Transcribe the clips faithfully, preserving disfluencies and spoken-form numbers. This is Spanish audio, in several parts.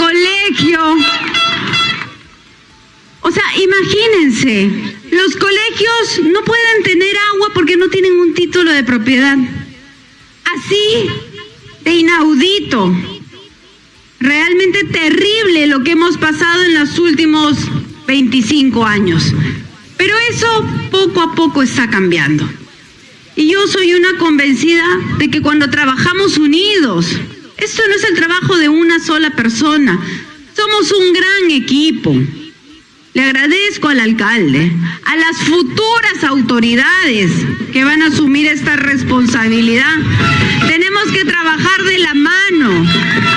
colegio. O sea, imagínense, los colegios no pueden tener agua porque no tienen un título de propiedad. Así de inaudito. Realmente terrible lo que hemos pasado en los últimos veinticinco años. Pero eso poco a poco está cambiando. Y yo soy una convencida de que cuando trabajamos unidos, esto no es el trabajo de una sola persona, somos un gran equipo. Le agradezco al alcalde, a las futuras autoridades que van a asumir esta responsabilidad. Tenemos que trabajar de la mano.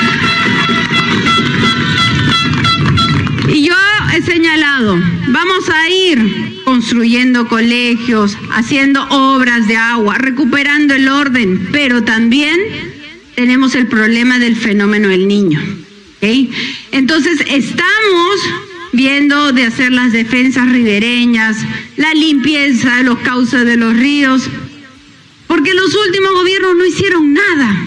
Y yo he señalado, vamos a ir construyendo colegios, haciendo obras de agua, recuperando el orden, pero también tenemos el problema del fenómeno del niño. ¿Okay? Entonces estamos viendo de hacer las defensas ribereñas, la limpieza de los cauces de los ríos, porque los últimos gobiernos no hicieron nada.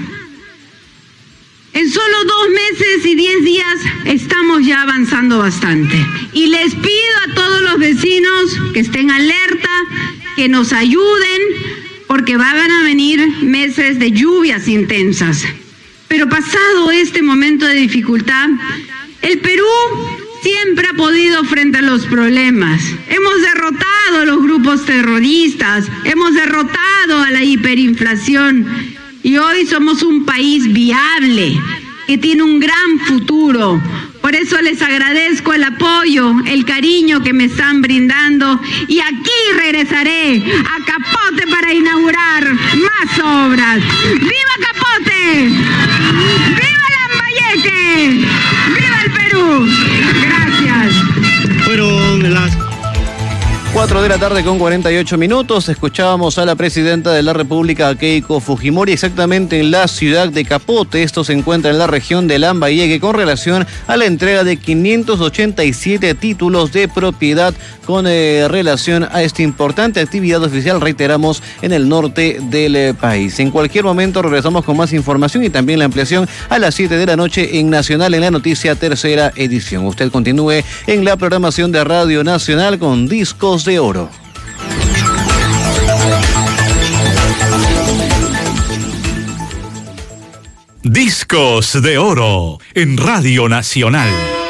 En solo dos meses y diez días estamos ya avanzando bastante. Y les pido a todos los vecinos que estén alerta, que nos ayuden, porque van a venir meses de lluvias intensas. Pero pasado este momento de dificultad, el Perú siempre ha podido frente a los problemas. Hemos derrotado a los grupos terroristas, hemos derrotado a la hiperinflación y hoy somos un país viable que tiene un gran futuro. Por eso les agradezco el apoyo, el cariño que me están brindando y aquí regresaré a Capote para inaugurar más obras. ¡Viva Capote! ¡Viva Lambayeque! ¡Viva el Perú! Gracias. Fueron las cuatro de la tarde con cuarenta y ocho minutos. Escuchábamos a la presidenta de la República, Keiko Fujimori, exactamente en la ciudad de Capote. Esto se encuentra en la región de Lambayeque con relación a la entrega de quinientos ochenta y siete títulos de propiedad con eh, relación a esta importante actividad oficial, reiteramos, en el norte del eh, país. En cualquier momento regresamos con más información y también la ampliación a las siete de la noche en Nacional en la Noticia, tercera edición. Usted continúe en la programación de Radio Nacional con Discos de Oro. Discos de Oro en Radio Nacional.